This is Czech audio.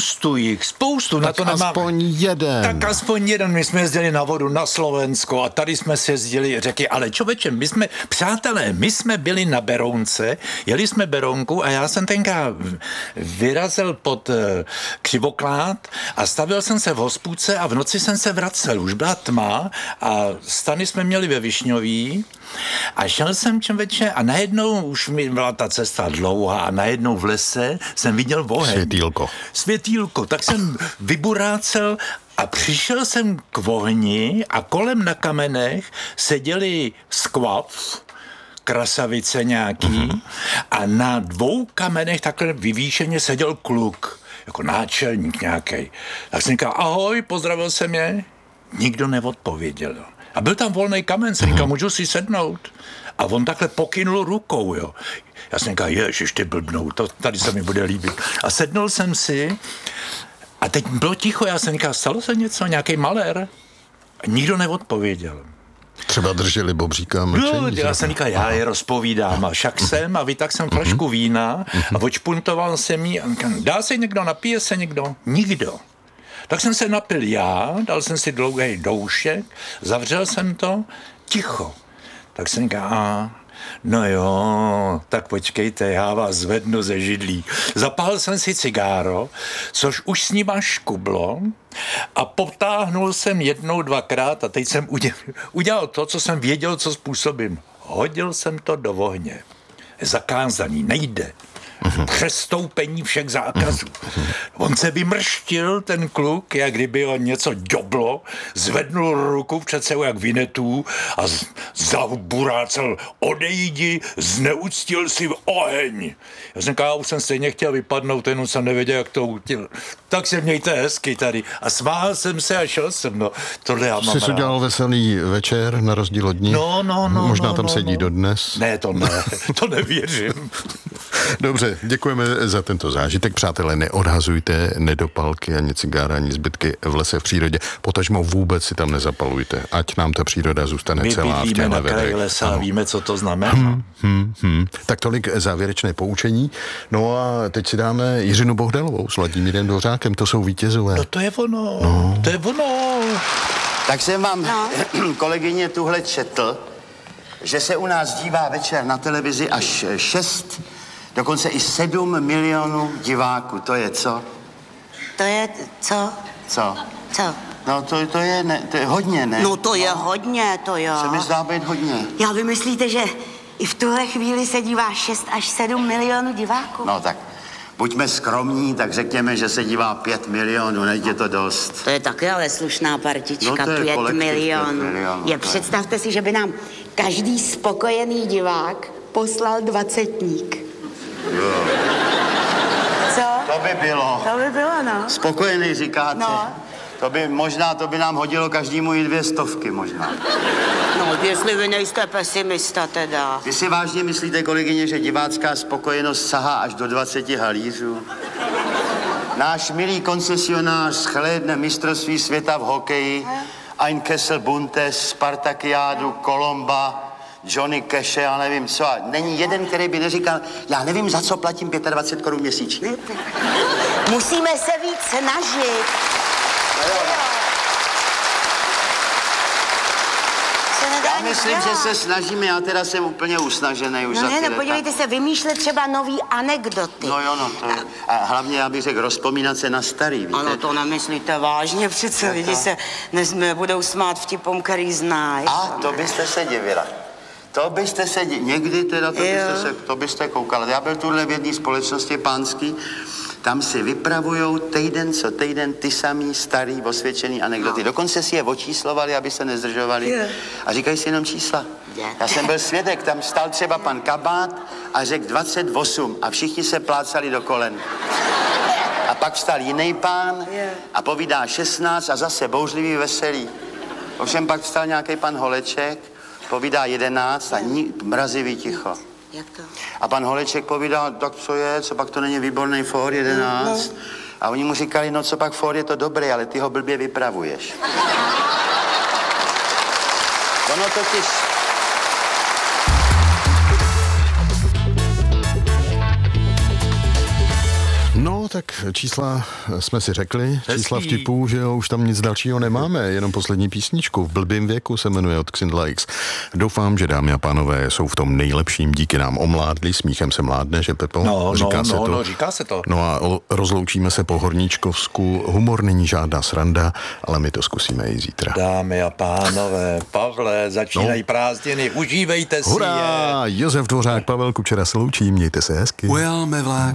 spoustu. Tak na to aspoň jeden. Tak aspoň jeden. My jsme jezdili na vodu na Slovensko a tady jsme si jezdili řeky, ale člověče, my jsme byli na Berounce, jeli jsme Berounku a já jsem tenkrát vyrazil pod Křivoklád a stavil jsem se v hospůdce a v noci jsem se vracel. Už byla tma a stany jsme měli ve Višňový a šel jsem člověče a najednou už mi byla ta cesta dlouhá a najednou v lese jsem viděl oheň. Světýlko. Tak jsem vyburácel a přišel jsem k ohni a kolem na kamenech seděli skvav, krasavice nějaký a na 2 kamenech takhle vyvýšeně seděl kluk, jako náčelník nějaký. Tak jsem říkal, ahoj, pozdravil jsem je. Nikdo neodpověděl. A byl tam volný kamen, jsem říkal, můžu si sednout? A on takhle pokynul rukou, jo. Já jsem říkal, ježiš, ty blbnou, to tady se mi bude líbit. A sednul jsem si a teď bylo ticho, já jsem říkal, stalo se něco, nějaký malér? A nikdo neodpověděl. Třeba drželi bobříka mlčení. Já jsem říkal, já je rozpovídám a však jsem a vytáhl jsem flašku vína a odšpuntoval jsem jí a říkal, dá se někdo, napije se někdo? Nikdo. Tak jsem se napil já, dal jsem si dlouhý doušek, zavřel jsem to, ticho. Tak jsem říkal, no jo, tak počkejte, já vás zvednu ze židlí. Zapálil jsem si cigáro, což už s ním škublo a potáhnul jsem 1, 2krát a teď jsem udělal to, co jsem věděl, co způsobím. Hodil jsem to do ohně. Zakázaný, nejde. Přestoupení všech zákazů. On se vymrštil, ten kluk, jak kdyby ho něco doblo, zvednul ruku před sebou jak Vinetů a zaburácel, odejdi, zneuctil si v oheň. Já jsem říkal, už jsem stejně chtěl vypadnout, jenom jsem nevěděl, jak to udělal. Tak se mějte hezky tady. A smál jsem se a šel jsem, no. Tohle já mám rád. Jsi udělal veselý večer na rozdíl od ní? No. Možná tam sedí dodnes? Ne, to nevěřím. Dobře, děkujeme za tento zážitek. Přátelé, neodhazujte nedopalky ani cigára, ani zbytky v lese v přírodě. Potažmo vůbec si tam nezapalujte, ať nám ta příroda zůstane celá v těch nevedech. My bydlíme na kraji lesa a víme, co to znamená. Tak tolik závěrečné poučení. No a teď si dáme Jiřinu Bohdalovou s Vladimírem Dvořákem, to jsou vítězové. No to je ono, to je ono. Tak jsem vám, kolegyně, tuhle četl, že se u nás dívá večer na televizi až 6, dokonce i 7 milionů diváků. To je co? To je co? Co? Co? No to je hodně, ne? No to je hodně, to jo. Se mi zdá být hodně. Já vy myslíte, že i v tuhle chvíli se dívá 6 až 7 milionů diváků? No tak, buďme skromní, tak řekněme, že se dívá 5 milionů, nejde je to dost. To je taky ale slušná partička, no 5 milionů. Představte si, že by nám každý spokojený divák poslal 20. Jo. Co? To by bylo. To by bylo, no. Spokojený říkáte? No. To by nám hodilo každému i 200 možná. No, jestli vy nejste pesimista teda. Vy si vážně myslíte, kolegyně, že divácká spokojenost sahá až do 20 halířů? Náš milý koncesionář shlédne mistrovství světa v hokeji, Ein Kessel Buntes, Spartakiádu, Kolomba, Johnny Cash, já nevím co. A není jeden, který by neříkal, já nevím, za co platím 25 korun měsíčně. Musíme se víc snažit. Já myslím, že se snažíme, já teda jsem úplně usnažený už za ty leta. Podívejte se, vymýšlet třeba nový anekdoty. No jo, to je. A hlavně, já bych řekl, rozpomínat se na starý, víte? Ano, to nemyslíte vážně, přece lidi se budou smát vtipům, který znají. A to byste se divila. Někdy teda, to byste koukala. Já byl tuhle v jedné společnosti pánský, tam si vypravujou týden co týden ty samý starý osvědčený anekdoty. Dokonce si je očíslovali, aby se nezdržovali. A říkají si jenom čísla. Já jsem byl svědek, tam stál třeba pan Kabát a řekl 28 a všichni se plácali do kolen. A pak vstal jiný pán a povídá 16 a zase bouřlivý veselý. Ovšem pak vstal nějaký pan Holeček, povídá 11 a mrazivý ticho. Jak to? A pan Holeček povídá, tak co pak to není výborný for 11? A oni mu říkali, no co pak for je to dobré, ale ty ho blbě vypravuješ. Ono totiž... No, tak tak čísla jsme si řekli, čísla vtipů, že jo, už tam nic dalšího nemáme, jenom poslední písničku. V blbým věku se jmenuje od Xindla X. Doufám, že dámy a pánové jsou v tom nejlepším, díky nám omládli, smíchem se mládne, že Pepo? Říká se to. No a rozloučíme se po horníčkovsku. Humor není žádná sranda, ale my to zkusíme i zítra. Dámy a pánové, Pavle, začínají prázdniny, užívejte si je. Hurá! Josef Dvořák, Pavel Kučera se loučí, mějte se hezky.